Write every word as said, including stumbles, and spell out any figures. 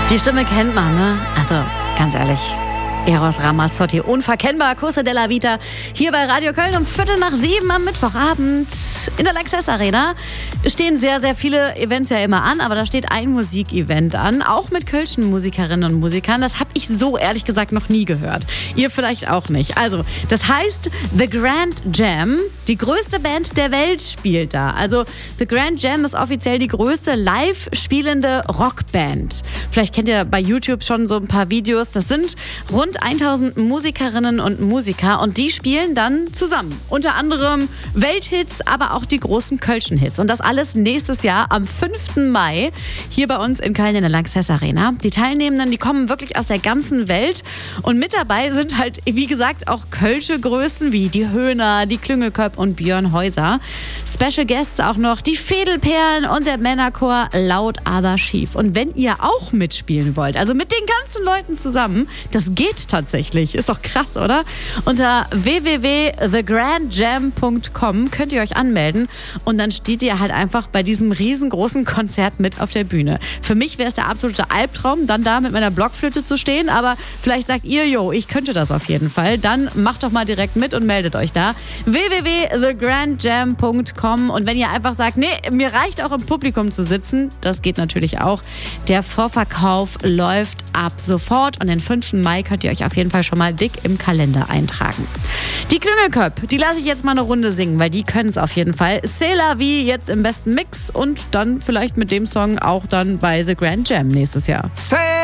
Die Stimme kennt man, ne? Also, ganz ehrlich. Eros Ramazzotti, unverkennbar, Cosa della Vita, hier bei Radio Köln um Viertel nach sieben am Mittwochabend in der Lanxess Arena. Stehen sehr, sehr viele Events ja immer an, aber da steht ein Musikevent an, auch mit kölschen Musikerinnen und Musikern. Das habe ich so ehrlich gesagt noch nie gehört. Ihr vielleicht auch nicht. Also, das heißt The Grand Jam. Die größte Band der Welt spielt da. Also, The Grand Jam ist offiziell die größte live spielende Rockband. Vielleicht kennt ihr bei YouTube schon so ein paar Videos. Das sind rund tausend Musikerinnen und Musiker und die spielen dann zusammen. Unter anderem Welthits, aber auch die großen kölschen Hits. Und das alles nächstes Jahr am fünften Mai hier bei uns in Köln in der Lanxess Arena. Die Teilnehmenden, die kommen wirklich aus der ganzen Welt und mit dabei sind halt, wie gesagt, auch kölsche Größen wie die Höhner, die Klüngelköpp und Björn Häuser. Special Guests auch noch die Fädelperlen und der Männerchor Laut aber schief. Und wenn ihr auch mitspielen wollt, also mit den ganzen Leuten zusammen, das geht tatsächlich. Ist doch krass, oder? Unter w w w punkt the grand jam punkt com könnt ihr euch anmelden und dann steht ihr halt einfach bei diesem riesengroßen Konzert mit auf der Bühne. Für mich wäre es der absolute Albtraum, dann da mit meiner Blockflöte zu stehen, aber vielleicht sagt ihr, jo, ich könnte das auf jeden Fall. Dann macht doch mal direkt mit und meldet euch da. w w w punkt the grand jam punkt com und wenn ihr einfach sagt, nee, mir reicht auch im Publikum zu sitzen, das geht natürlich auch. Der Vorverkauf läuft ab sofort und den fünften Mai könnt ihr euch auf jeden Fall schon mal dick im Kalender eintragen. Die Klüngelköpp, die lasse ich jetzt mal eine Runde singen, weil die können es auf jeden Fall. C'est la vie jetzt im besten Mix und dann vielleicht mit dem Song auch dann bei The Grand Jam nächstes Jahr.